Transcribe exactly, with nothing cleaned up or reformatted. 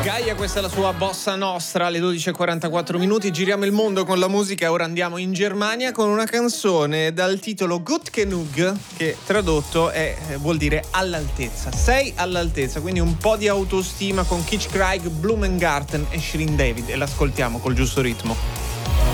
Gaia, questa è la sua bossa nostra, alle dodici e quarantaquattro minuti, giriamo il mondo con la musica, ora andiamo in Germania con una canzone dal titolo Gut genug, che tradotto è, vuol dire all'altezza, sei all'altezza, quindi un po' di autostima con Kitsch Kreig, Blumengarten e Shirin David, e l'ascoltiamo col giusto ritmo.